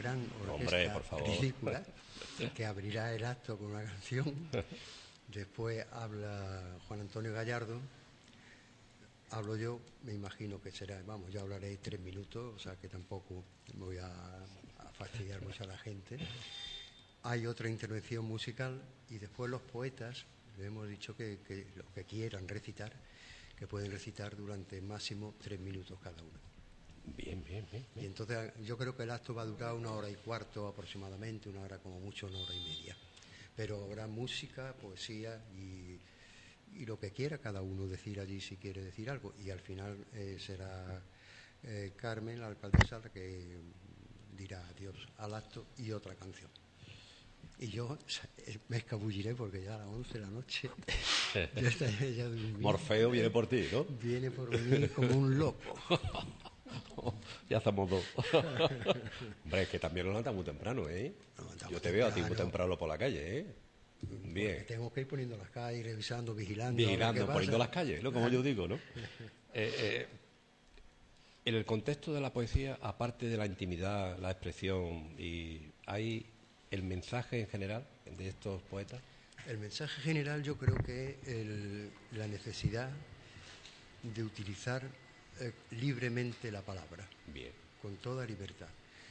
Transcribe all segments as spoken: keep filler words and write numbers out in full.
gran Hombre, orquesta por favor. ridícula que abrirá el acto con una canción. Después habla Juan Antonio Gallardo, hablo yo, me imagino que será, vamos, yo hablaré tres minutos, o sea que tampoco me voy a, a fastidiar mucho a la gente. Hay otra intervención musical y después los poetas, le hemos dicho que, que lo que quieran recitar, que pueden recitar durante máximo tres minutos cada uno. Bien, bien, bien, bien. Y entonces yo creo que el acto va a durar una hora y cuarto aproximadamente, una hora como mucho, una hora y media. Pero habrá música, poesía y, y lo que quiera cada uno decir allí si quiere decir algo. Y al final eh, será eh, Carmen, la alcaldesa, la que dirá adiós al acto y otra canción. Y yo me escabulliré porque ya a las once de la noche yo estaré ya durmiendo. Morfeo viene por ti, ¿no? Viene por mí como un loco. Ya estamos dos. Hombre, es que también nos levantamos muy temprano, ¿eh? Yo te veo a ti muy temprano por la calle, ¿eh? Bien. Porque tengo que ir poniendo las calles, revisando, vigilando. Vigilando, poniendo las calles, ¿no? Como yo digo, ¿no? Eh, eh, en el contexto de la poesía, aparte de la intimidad, la expresión, y hay el mensaje en general de estos poetas. El mensaje general yo creo que es el, la necesidad de utilizar eh, libremente la palabra. Bien. Con toda libertad.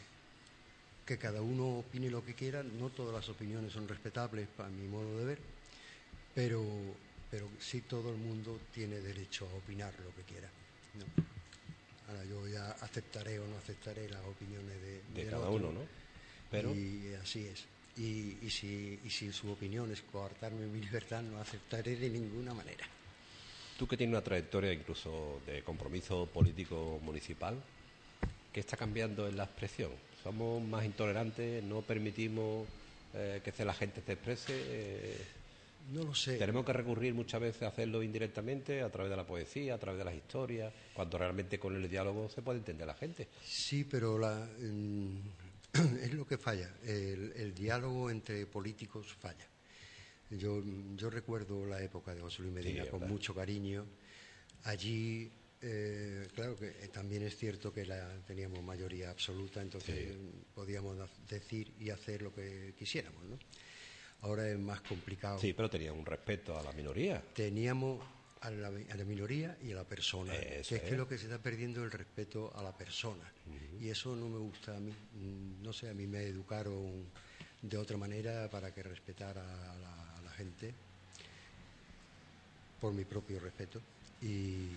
Que cada uno opine lo que quiera, no todas las opiniones son respetables para mi modo de ver, pero, pero sí todo el mundo tiene derecho a opinar lo que quiera, ¿no? Ahora yo ya aceptaré o no aceptaré las opiniones de, de del cada otro, uno, ¿no? Pero... Y así es. Y, y, si, y si su opinión es coartarme mi libertad, no aceptaré de ninguna manera. Tú que tienes una trayectoria incluso de compromiso político municipal, ¿qué está cambiando en la expresión? ¿Somos más intolerantes? ¿No permitimos eh, que la gente se exprese? Eh, no lo sé. ¿Tenemos que recurrir muchas veces a hacerlo indirectamente, a través de la poesía, a través de las historias, cuando realmente con el diálogo se puede entender a la gente? Sí, pero la, mm, es lo que falla. El, el diálogo entre políticos falla. Yo, yo recuerdo la época de José Luis Medina sí, con verdad. mucho cariño. Allí, eh, claro que también es cierto que la, teníamos mayoría absoluta, entonces sí. podíamos decir y hacer lo que quisiéramos, ¿no? Ahora es más complicado. Sí, pero tenía un respeto a la minoría. Teníamos a la, a la minoría y a la persona, eso que es, es que lo que se está perdiendo es el respeto a la persona. Uh-huh. Y eso no me gusta a mí. No sé, a mí me educaron de otra manera para que respetara a la, a la gente por mi propio respeto. Y,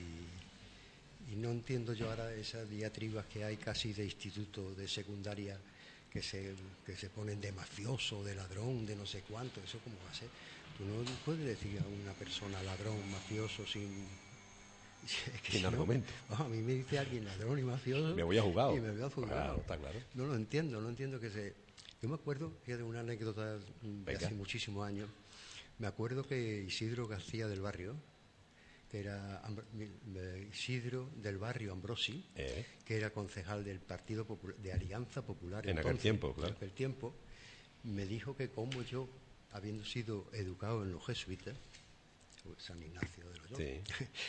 y no entiendo yo ahora esas diatribas que hay casi de instituto, de secundaria, que se, que se ponen de mafioso, de ladrón, de no sé cuánto. ¿Eso cómo va a ser? Tú no puedes decir a una persona ladrón, mafioso sin... Es que sin si argumento. No, oh, a mí me dice alguien ladrón y mafioso... Me voy a jugar. Y me voy a jugar. Claro, está claro. No lo entiendo, no entiendo que se... Yo me acuerdo, de una anécdota de Venga. hace muchísimos años, me acuerdo que Isidro García del Barrio, que era Isidro del Barrio Ambrosi, eh. que era concejal del Partido Popular, de Alianza Popular. En entonces, aquel tiempo, claro. En aquel tiempo, me dijo que como yo, habiendo sido educado en los jesuitas, San Ignacio de Loyola,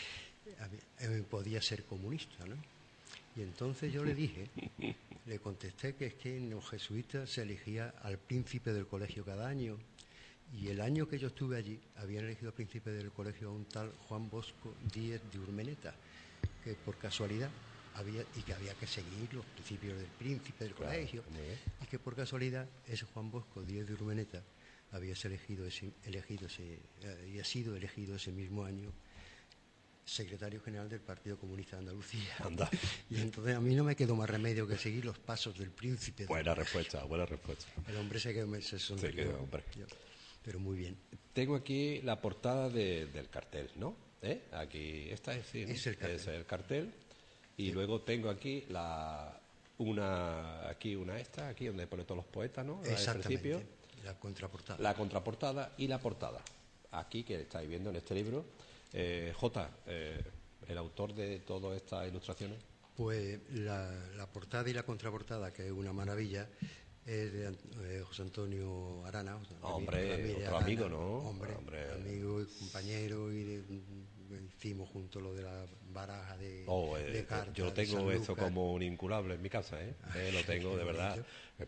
sí. podía ser comunista, ¿no? Y entonces yo le dije, le contesté que es que en los jesuitas se elegía al príncipe del colegio cada año. Y el año que yo estuve allí, habían elegido al príncipe del colegio a un tal Juan Bosco Díez de Urmeneta, que por casualidad había, y que había que seguir los principios del príncipe del claro, colegio, y que por casualidad ese Juan Bosco Díez de Urmeneta había elegido ese, elegido ese, había sido elegido ese mismo año secretario general del Partido Comunista de Andalucía. Anda. Y entonces a mí no me quedó más remedio que seguir los pasos del príncipe. Buena respuesta, buena respuesta. El hombre se quedó, se sonrió. Se quedó, hombre. Yo, pero muy bien. Tengo aquí la portada de, del cartel, ¿no? ¿Eh? Aquí, esta es, sí, ¿no? es el cartel. Es el cartel. Y sí. Luego tengo aquí la una aquí una esta, aquí donde pone todos los poetas, ¿no? Exactamente. La contraportada. La contraportada y la portada. Aquí que estáis viendo en este libro. Eh, Jota, eh, ¿el autor de todas estas ilustraciones? Pues la, la portada y la contraportada, que es una maravilla, es de eh, José Antonio Arana. O sea, hombre, Ramírez otro Arana, amigo, ¿no? Hombre, hombre. amigo y compañero, y de, hicimos juntos lo de la baraja de, oh, eh, de cartas. Yo tengo eso como un inculable en mi casa, ¿eh? Ah, eh lo tengo, de verdad.